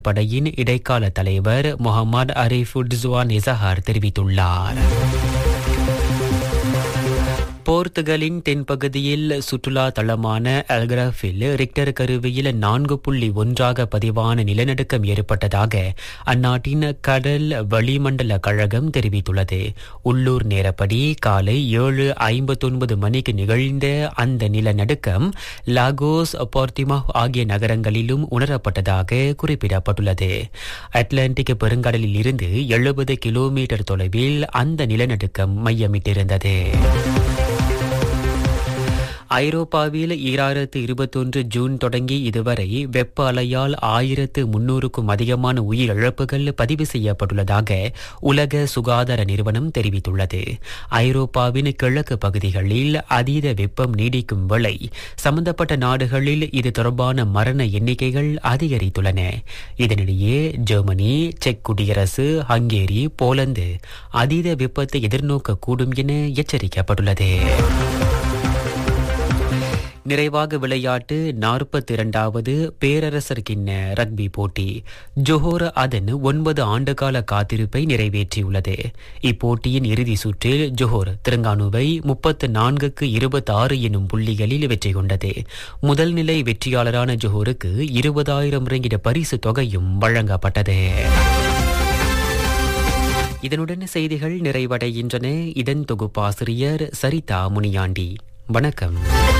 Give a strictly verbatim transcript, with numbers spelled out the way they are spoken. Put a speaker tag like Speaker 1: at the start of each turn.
Speaker 1: படையின் இடைக்கால தலைவர் முகமது அரிஃபுட்ஜுவான் இசஹார் தெரிவித்துள்ளார். போர்த்துகலின் தென்பகுதியில் சுற்றுலா தளமான அல்கராஃபில் ரிக்டர் கருவியில் நான்கு புள்ளி ஒன்றாக பதிவான நிலநடுக்கம் ஏற்பட்டதாக அந்நாட்டின் கடல் வளிமண்டல கழகம் தெரிவித்துள்ளது. உள்ளூர் நேரப்படி காலை ஏழு ஐம்பத்தொன்பது மணிக்கு நிகழ்ந்த அந்த நிலநடுக்கம் லாகோஸ், போர்த்திமா ஆகிய நகரங்களிலும் உணரப்பட்டதாக குறிப்பிடப்பட்டுள்ளது. அட்லாண்டிக் பெருங்கடலில் இருந்து எழுபது கிலோமீட்டர் தொலைவில் அந்த நிலநடுக்கம் மையமிட்டிருந்தது. ஐரோப்பாவில் ஈராயிரத்து இருபத்தொன்று ஜூன் தொடங்கி இதுவரை வெப்ப அலையால் ஆயிரத்து முன்னூறுக்கும் அதிகமான உயிரிழப்புகள் பதிவு செய்யப்பட்டுள்ளதாக உலக சுகாதார நிறுவனம் தெரிவித்துள்ளது. ஐரோப்பாவின் கிழக்கு பகுதிகளில் அதீத வெப்பம் நீடிக்கும் வேளை சம்பந்தப்பட்ட நாடுகளில் இது தொடர்பான மரண எண்ணிக்கைகள் அதிகரித்துள்ளன. இதனிடையே ஜெர்மனி, செக் குடியரசு, ஹங்கேரி, போலந்து அதீத வெப்பத்தை எதிர்நோக்கக்கூடும் என எச்சரிக்கப்பட்டுள்ளது. நிறைவாக விளையாட்டு. நாற்பத்தி இரண்டாவது பேரரசர் கிண்ண ரக்பி போட்டி ஜோஹோர் அதன் ஒன்பது ஆண்டுகால காத்திருப்பை நிறைவேற்றியுள்ளது. இப்போட்டியின் இறுதி சுற்றில் ஜோஹோர் திரங்கானுவை முப்பத்து நான்குக்கு இருபத்தி ஆறு எனும் புள்ளிகளில் வெற்றி கொண்டது. முதல் நிலை வெற்றியாளரான ஜோஹோருக்கு இருபதாயிரம் ரிங்கிட் பரிசு தொகையும் வழங்கப்பட்டது. இதனுடன் செய்திகள் நிறைவடைகின்றன. இதன் தொகுப்பாசிரியர் சரிதா முனியாண்டி. வணக்கம்.